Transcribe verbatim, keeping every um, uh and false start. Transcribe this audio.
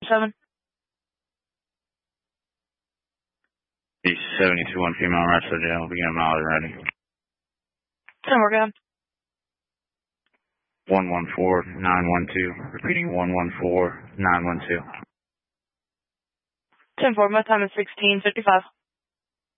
seven. The seventy-two one female right side down. Begin mileage ready. ten, we're good. one one four nine one two. Repeating one one four nine one two. ten four, my time is sixteen fifty-five.